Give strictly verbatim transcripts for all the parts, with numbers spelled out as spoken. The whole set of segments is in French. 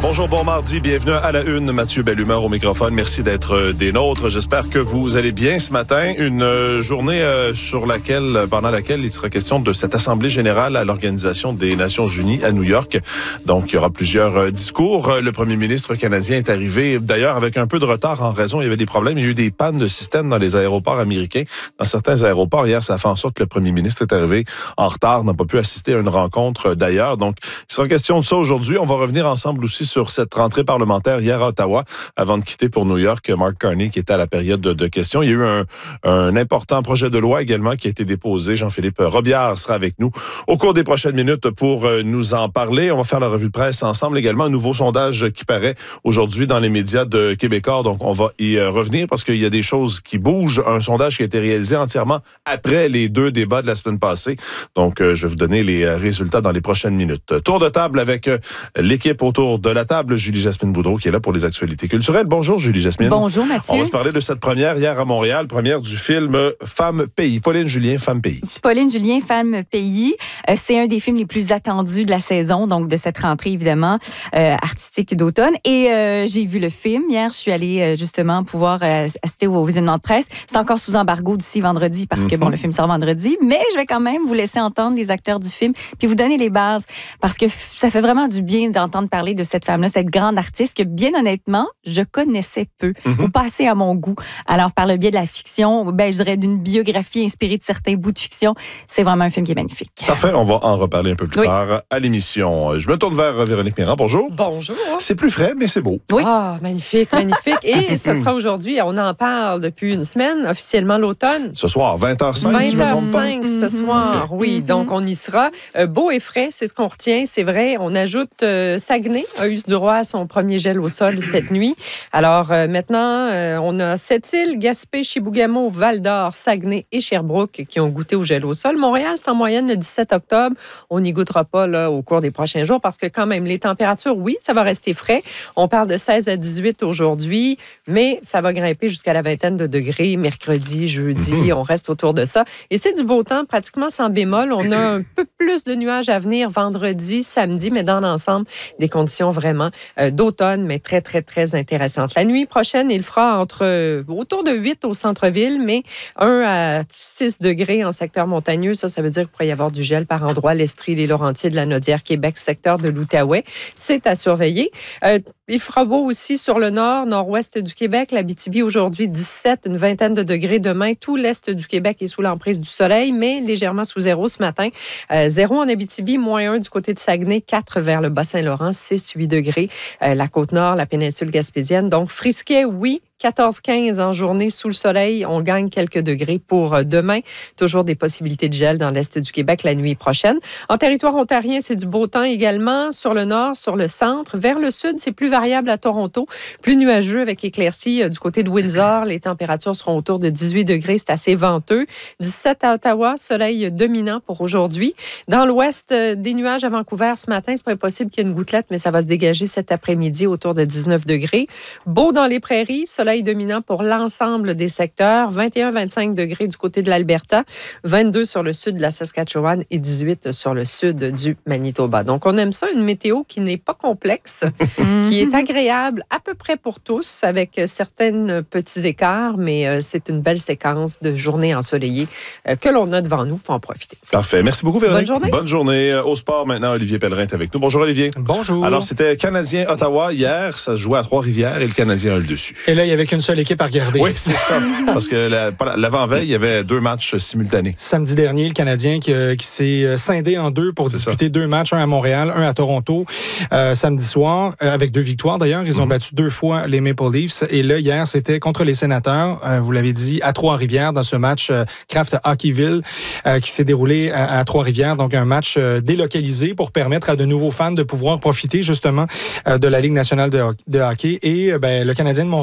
Bonjour, bon mardi, bienvenue à la une. Mathieu Bellumeur au microphone. Merci d'être des nôtres. J'espère que vous allez bien ce matin. Une journée sur laquelle, pendant laquelle il sera question de cette Assemblée générale à l'Organisation des Nations unies à New York. Donc, il y aura plusieurs discours. Le premier ministre canadien est arrivé, d'ailleurs, avec un peu de retard en raison, il y avait des problèmes. Il y a eu des pannes de système dans les aéroports américains. Dans certains aéroports, hier, ça a fait en sorte que le premier ministre est arrivé en retard, n'a pas pu assister à une rencontre d'ailleurs. Donc, il sera question de ça aujourd'hui. On va revenir ensemble aussi sur sur cette rentrée parlementaire hier à Ottawa, avant de quitter pour New York, Mark Carney, qui était à la période de, de questions. Il y a eu un, un important projet de loi également qui a été déposé. Jean-Philippe Robillard sera avec nous au cours des prochaines minutes pour nous en parler. On va faire la revue de presse ensemble également. Un nouveau sondage qui paraît aujourd'hui dans les médias de Québécois. Donc, on va y revenir parce qu'il y a des choses qui bougent. Un sondage qui a été réalisé entièrement après les deux débats de la semaine passée. Donc, je vais vous donner les résultats dans les prochaines minutes. Tour de table avec l'équipe autour de la table, Julie-Jasmine Boudreau, qui est là pour les actualités culturelles. Bonjour, Julie-Jasmine. Bonjour, Mathieu. On va se parler de cette première hier à Montréal, première du film Femme Pays. Pauline Julien, Femme Pays. Pauline Julien, Femme Pays. Euh, c'est un des films les plus attendus de la saison, donc de cette rentrée, évidemment, euh, artistique d'automne. Et euh, j'ai vu le film hier. Je suis allée, euh, justement, pouvoir euh, assister au visionnement de presse. C'est encore sous embargo d'ici vendredi, parce que, mm-hmm. bon, le film sort vendredi. Mais je vais quand même vous laisser entendre les acteurs du film, puis vous donner les bases, parce que ça fait vraiment du bien d'entendre parler de cette femme-là, cette grande artiste que, bien honnêtement, je connaissais peu, mm-hmm. ou pas assez à mon goût. Alors, par le biais de la fiction, ben, je dirais d'une biographie inspirée de certains bouts de fiction, c'est vraiment un film qui est magnifique. Parfait, on va en reparler un peu plus oui. tard à l'émission. Je me tourne vers Véronique Méran. Bonjour. Bonjour. C'est plus frais, mais c'est beau. Oui. Ah, magnifique, magnifique. Et ce sera aujourd'hui, on en parle depuis une semaine, officiellement l'automne. Ce soir, vingt heures cinq, vingt heures cinq ce soir, mm-hmm. oui. Donc, on y sera. Euh, beau et frais, c'est ce qu'on retient, c'est vrai. On ajoute euh, Saguenay a eu droit à son premier gel au sol cette nuit. Alors, euh, maintenant, euh, on a Sept-Îles, Gaspé, Chibougamau, Val-d'Or, Saguenay et Sherbrooke qui ont goûté au gel au sol. Montréal, c'est en moyenne le dix-sept octobre. On n'y goûtera pas là, au cours des prochains jours parce que quand même, les températures, oui, ça va rester frais. On parle de seize à dix-huit aujourd'hui, mais ça va grimper jusqu'à la vingtaine de degrés mercredi, jeudi. Mm-hmm. On reste autour de ça. Et c'est du beau temps, pratiquement sans bémol. On a un peu plus de nuages à venir vendredi, samedi, mais dans l'ensemble, des conditions vraiment euh, d'automne, mais très, très, très intéressantes. La nuit prochaine, il fera entre euh, autour de huit au centre-ville, mais un à six degrés en secteur montagneux. Ça, ça veut dire qu'il pourrait y avoir du gel par endroits. L'Estrie, les Laurentides, la Naudière, Québec, secteur de l'Outaouais. C'est à surveiller. Euh, Il fera beau aussi sur le nord, nord-ouest du Québec. L'Abitibi aujourd'hui dix-sept, une vingtaine de degrés demain. Tout l'est du Québec est sous l'emprise du soleil, mais légèrement sous zéro ce matin. Euh, zéro en Abitibi, moins un du côté de Saguenay, quatre vers le Bas-Saint-Laurent, six, huit degrés. Euh, la Côte-Nord, la péninsule gaspésienne. Donc, frisquet, oui. quatorze quinze en journée sous le soleil. On gagne quelques degrés pour demain. Toujours des possibilités de gel dans l'est du Québec la nuit prochaine. En territoire ontarien, c'est du beau temps également. Sur le nord, sur le centre. Vers le sud, c'est plus variable à Toronto. Plus nuageux avec éclaircies du côté de Windsor. Les températures seront autour de dix-huit degrés. C'est assez venteux. dix-sept à Ottawa. Soleil dominant pour aujourd'hui. Dans l'ouest, des nuages à Vancouver ce matin. C'est pas possible qu'il y ait une gouttelette, mais ça va se dégager cet après-midi autour de dix-neuf degrés. Beau dans les prairies. Soleil dominant pour l'ensemble des secteurs. vingt et un à vingt-cinq degrés du côté de l'Alberta, vingt-deux sur le sud de la Saskatchewan et dix-huit sur le sud du Manitoba. Donc, on aime ça, une météo qui n'est pas complexe, qui est agréable à peu près pour tous, avec certains petits écarts, mais c'est une belle séquence de journées ensoleillées que l'on a devant nous. Il faut en profiter. Parfait. Merci beaucoup, Véronique. Bonne journée. Bonne journée. Au sport, maintenant, Olivier Pellerin est avec nous. Bonjour, Olivier. Bonjour. Alors, c'était Canadien-Ottawa hier. Ça se jouait à Trois-Rivières et le Canadien a le dessus. Et là, il y avait qu'une seule équipe à regarder. Oui, c'est ça. Parce que la, l'avant-veille, il y avait deux matchs simultanés. Samedi dernier, le Canadien qui, qui s'est scindé en deux pour c'est disputer ça. deux matchs, un à Montréal, un à Toronto, euh, samedi soir, euh, avec deux victoires d'ailleurs. Ils mm-hmm. ont battu deux fois les Maple Leafs. Et là, hier, c'était contre les Sénateurs, euh, vous l'avez dit, à Trois-Rivières, dans ce match euh, Kraft Hockeyville euh, qui s'est déroulé à, à Trois-Rivières. Donc, un match euh, délocalisé pour permettre à de nouveaux fans de pouvoir profiter justement euh, de la Ligue nationale de, de hockey. Et euh, ben, le Canadien de Montréal a fait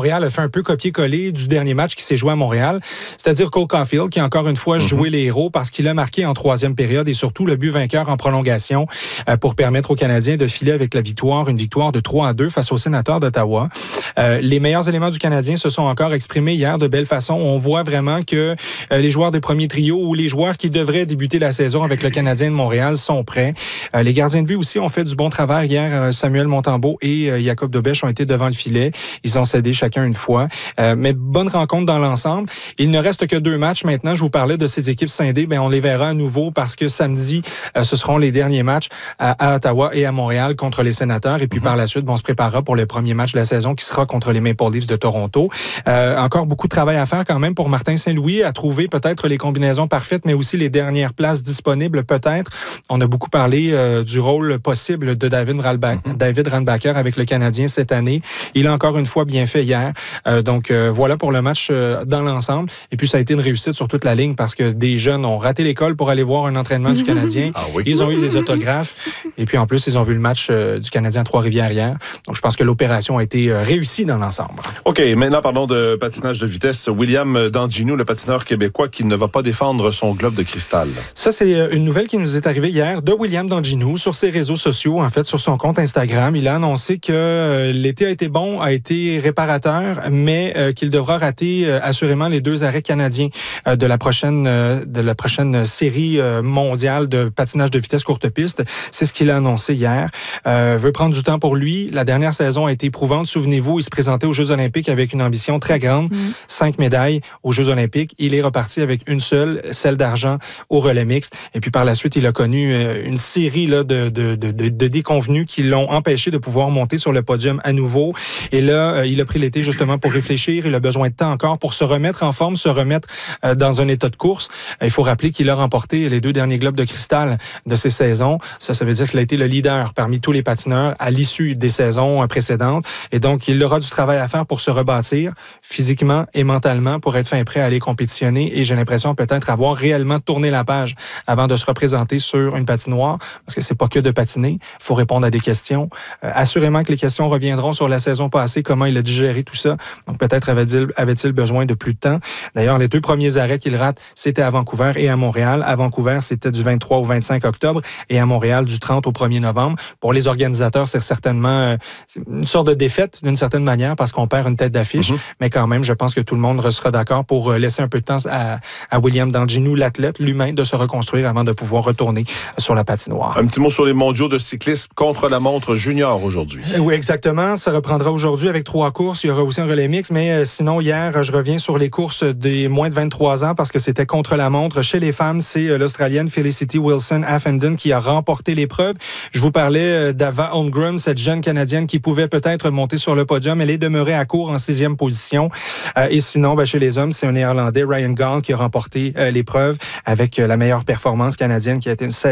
un peu copier-coller du dernier match qui s'est joué à Montréal, c'est-à-dire Cole Caulfield, qui a encore une fois mm-hmm. joué les héros parce qu'il a marqué en troisième période et surtout le but vainqueur en prolongation euh, pour permettre aux Canadiens de filer avec la victoire, une victoire de trois à deux face aux Sénateurs d'Ottawa. Euh, les meilleurs éléments du Canadien se sont encore exprimés hier de belle façon. On voit vraiment que euh, les joueurs des premiers trios ou les joueurs qui devraient débuter la saison avec le Canadien de Montréal sont prêts. Euh, les gardiens de but aussi ont fait du bon travail hier. Euh, Samuel Montembeault et euh, Jacob Dobèche ont été devant le filet. Ils ont cédé chacun une fois. Euh, mais bonne rencontre dans l'ensemble. Il ne reste que deux matchs maintenant. Je vous parlais de ces équipes scindées. Ben, on les verra à nouveau parce que samedi, euh, ce seront les derniers matchs à, à Ottawa et à Montréal contre les Sénateurs. Et puis mm-hmm. par la suite, bon, on se préparera pour le premier match de la saison qui sera contre les Maple Leafs de Toronto. Euh, encore beaucoup de travail à faire quand même pour Martin Saint-Louis, à trouver peut-être les combinaisons parfaites, mais aussi les dernières places disponibles peut-être. On a beaucoup parlé euh, du rôle possible de David, Ralba- mm-hmm. David Randbacker avec le Canadien cette année. Il a encore une fois bien fait hier. Euh, donc euh, voilà pour le match euh, dans l'ensemble. Et puis ça a été une réussite sur toute la ligne parce que des jeunes ont raté l'école pour aller voir un entraînement du Canadien. Ah oui. Ils ont eu des autographes. Et puis en plus, ils ont vu le match euh, du Canadien à Trois-Rivières hier. Donc je pense que l'opération a été euh, réussie dans l'ensemble. OK, maintenant parlons de patinage de vitesse. William Danginou, le patineur québécois qui ne va pas défendre son globe de cristal. Ça, c'est une nouvelle qui nous est arrivée hier de William Danginou sur ses réseaux sociaux, en fait, sur son compte Instagram. Il a annoncé que euh, l'été a été bon, a été réparateur, mais euh, qu'il devra rater euh, assurément les deux arrêts canadiens euh, de la prochaine euh, de la prochaine série euh, mondiale de patinage de vitesse courte piste. C'est ce qu'il a annoncé hier. Euh, veut prendre du temps pour lui. La dernière saison a été éprouvante. Souvenez-vous, il se présentait aux Jeux olympiques avec une ambition très grande. Mmh. Cinq médailles aux Jeux olympiques. Il est reparti avec une seule, celle d'argent au relais mixte. Et puis par la suite, il a connu euh, une série là, de, de, de, de, de déconvenus qui l'ont empêché de pouvoir monter sur le podium à nouveau. Et là, euh, il a pris l'été justement pour réfléchir. Il a besoin de temps encore pour se remettre en forme, se remettre euh, dans un état de course. Euh, il faut rappeler qu'il a remporté les deux derniers globes de cristal de ces saisons. Ça, ça veut dire qu'il a été le leader parmi tous les patineurs à l'issue des saisons précédentes. Et donc, il aura du travail à faire pour se rebâtir physiquement et mentalement pour être fin prêt à aller compétitionner. Et j'ai l'impression peut-être avoir réellement tourné la page avant de se représenter sur une patinoire, parce que c'est pas que de patiner. Il faut répondre à des questions. Euh, assurément que les questions reviendront sur la saison passée, comment il a digéré tout ça. Donc peut-être avait-il, avait-il besoin de plus de temps. D'ailleurs, les deux premiers arrêts qu'il rate, c'était à Vancouver et à Montréal. À Vancouver, c'était du vingt-trois au vingt-cinq octobre et à Montréal, du trente au premier novembre. Pour les organisateurs, c'est certainement euh, c'est une sorte de défaite d'une certaine manière parce qu'on perd une tête d'affiche. Mm-hmm. Mais quand même, je pense que tout le monde sera d'accord pour laisser un peu de temps à, à William Danginou, l'athlète, l'humain, de se reconstruire avant de pouvoir retourner sur la patinoire. Un petit mot sur les mondiaux de cyclisme contre la montre junior aujourd'hui. Oui, exactement. Ça reprendra aujourd'hui avec trois courses. Il y aura aussi un relais mix, mais euh, sinon, hier, je reviens sur les courses des moins de vingt-trois ans parce que c'était contre la montre. Chez les femmes, c'est euh, l'Australienne Felicity Wilson-Affenden qui a remporté l'épreuve. Je vous parlais euh, d'Ava Holmgren, cette jeune Canadienne qui pouvait peut-être monter sur le podium. Elle est demeurée à court en sixième position. Euh, et sinon, ben, chez les hommes, c'est un Néerlandais, Ryan Gaul, qui a remporté euh, l'épreuve avec euh, la meilleure performance canadienne qui a été une